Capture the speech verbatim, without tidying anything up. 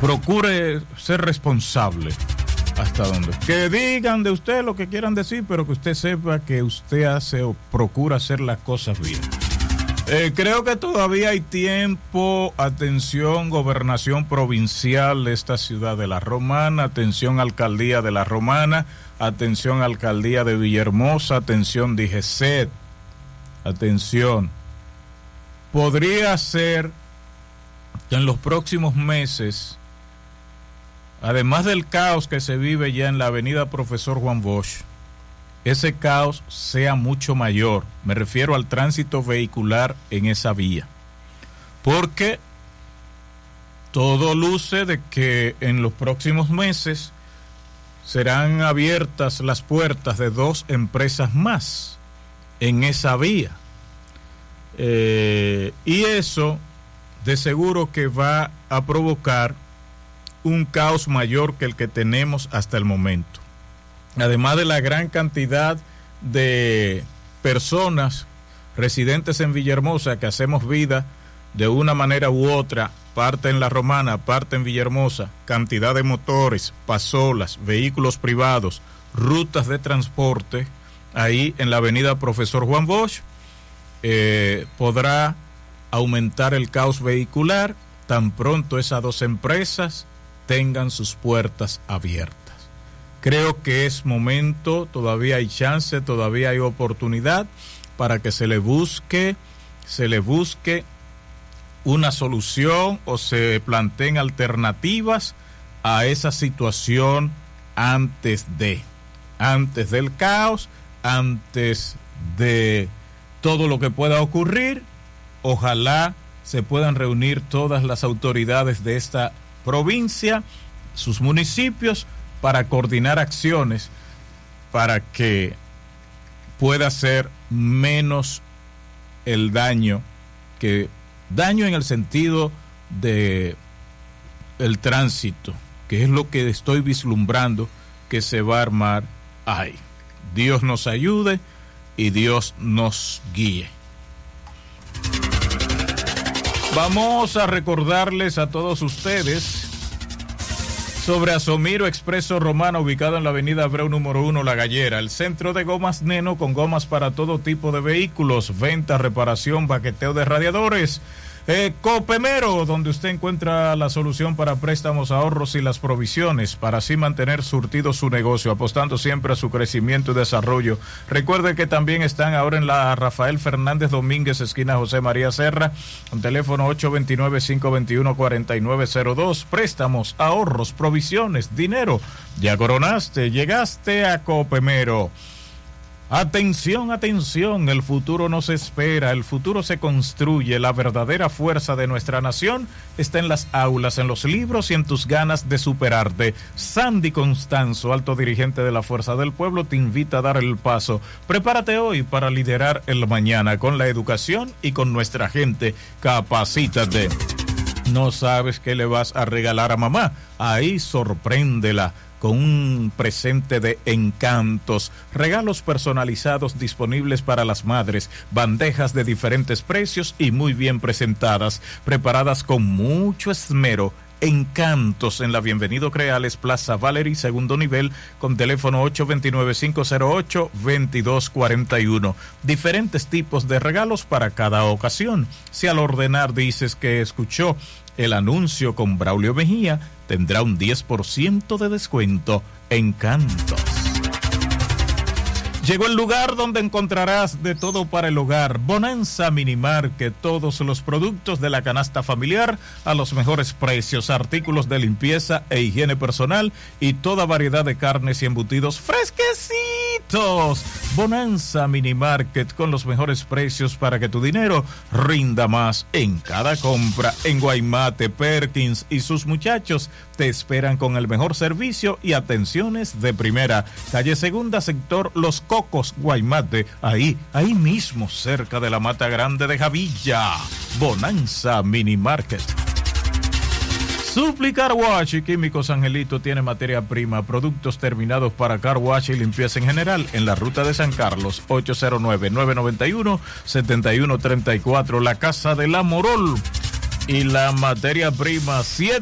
procure ser responsable hasta donde. Que digan de usted lo que quieran decir, pero que usted sepa que usted hace o procura hacer las cosas bien. Eh, creo que todavía hay tiempo. Atención, gobernación provincial de esta ciudad de La Romana, atención, alcaldía de La Romana, atención, alcaldía de Villahermosa, atención, D G C E T, atención. Podría ser que en los próximos meses, además del caos que se vive ya en la avenida Profesor Juan Bosch, ese caos sea mucho mayor. Me refiero al tránsito vehicular en esa vía, porque todo luce de que en los próximos meses serán abiertas las puertas de dos empresas más en esa vía, eh, y eso de seguro que va a provocar un caos mayor que el que tenemos hasta el momento. Además de la gran cantidad de personas residentes en Villahermosa que hacemos vida de una manera u otra, parte en La Romana, parte en Villahermosa, cantidad de motores, pasolas, vehículos privados, rutas de transporte, ahí en la avenida Profesor Juan Bosch, eh, podrá aumentar el caos vehicular tan pronto esas dos empresas tengan sus puertas abiertas. Creo que es momento, todavía hay chance, todavía hay oportunidad para que se le busque, se le busque una solución o se planteen alternativas a esa situación antes de, antes del caos, antes de todo lo que pueda ocurrir. Ojalá se puedan reunir todas las autoridades de esta provincia, sus municipios, para coordinar acciones para que pueda ser menos el daño, que daño en el sentido de el tránsito, que es lo que estoy vislumbrando que se va a armar ahí. Dios nos ayude y Dios nos guíe. Vamos a recordarles a todos ustedes sobre Asomiro Expreso Romana, ubicado en la avenida Abreu número uno, La Gallera, el centro de gomas Neno, con gomas para todo tipo de vehículos, venta, reparación, baqueteo de radiadores. Eh, Copemero, donde usted encuentra la solución para préstamos, ahorros y las provisiones, para así mantener surtido su negocio, apostando siempre a su crecimiento y desarrollo. Recuerde que también están ahora en la Rafael Fernández Domínguez, esquina José María Serra, con teléfono ocho dos nueve, cinco dos uno, cuatro nueve cero dos. Préstamos, ahorros, provisiones, dinero. Ya coronaste, llegaste a Copemero. Atención, atención, el futuro nos espera, el futuro se construye, la verdadera fuerza de nuestra nación está en las aulas, en los libros y en tus ganas de superarte. Sandy Constanzo, alto dirigente de la Fuerza del Pueblo, te invita a dar el paso. Prepárate hoy para liderar el mañana con la educación y con nuestra gente. Capacítate. ¿No sabes qué le vas a regalar a mamá? Ahí sorpréndela con un presente de encantos, regalos personalizados disponibles para las madres, bandejas de diferentes precios y muy bien presentadas, preparadas con mucho esmero. Encantos en la Bienvenido Creales, Plaza Valery, segundo nivel, con teléfono ocho dos nueve, cinco cero ocho, dos dos cuatro uno. Diferentes tipos de regalos para cada ocasión. Si al ordenar dices que escuchó el anuncio con Braulio Mejía, tendrá un diez por ciento de descuento. Encantos. Llegó el lugar donde encontrarás de todo para el hogar. Bonanza Mini Market, todos los productos de la canasta familiar a los mejores precios, artículos de limpieza e higiene personal y toda variedad de carnes y embutidos fresquecitos. Bonanza Mini Market, con los mejores precios para que tu dinero rinda más en cada compra. En Guaymate, Perkins y sus muchachos te esperan con el mejor servicio y atenciones de primera. Calle Segunda, sector Los Cocos, Guaymate, ahí, ahí mismo, cerca de la Mata Grande de Javilla. Bonanza Mini Market. Supli Car Wash y Químicos Angelito tiene materia prima, productos terminados para car wash y limpieza en general en la ruta de San Carlos, ocho cero nueve, nueve nueve uno, siete uno tres cuatro, la Casa de la Morol. Y la materia prima siete